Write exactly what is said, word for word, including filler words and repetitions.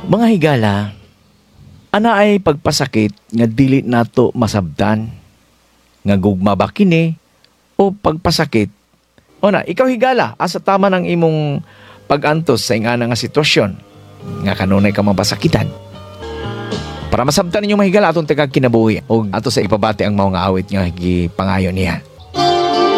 Mga higala, ana ay pagpasakit nga dili nato masabtan, nga gugma ba kini o pagpasakit. O na, ikaw higala, asa tama ng imong pag-antos sa ingana nga sitwasyon, nga kanunay ka mapasakitan. Para masabtan ninyo mahigala atong tagag kinabuhi o ato sa ipabati ang mga awit nga gipangayo niya.